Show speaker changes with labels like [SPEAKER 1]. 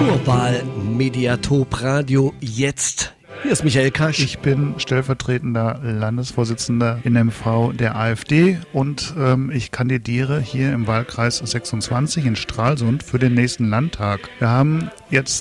[SPEAKER 1] zur Wahl Mediatop Radio jetzt. Hier ist Michael Kasch.
[SPEAKER 2] Ich bin stellvertretender Landesvorsitzender in MV der AfD und ich kandidiere hier im Wahlkreis 26 in Stralsund für den nächsten Landtag. Wir haben jetzt